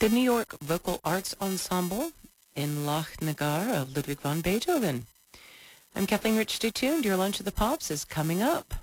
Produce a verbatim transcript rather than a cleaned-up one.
the New York Vocal Arts Ensemble in Lach Nagar of Ludwig van Beethoven. I'm Kathleen Rich. Stay tuned. Your Lunch of the Pops is coming up.